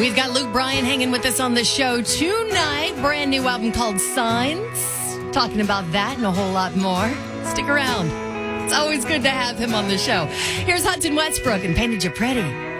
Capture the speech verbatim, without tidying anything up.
We've got Luke Bryan hanging with us on the show tonight. Brand new album called Signs. Talking about that and a whole lot more. Stick around. It's always good to have him on the show. Here's Hudson Westbrook and Painted You Pretty.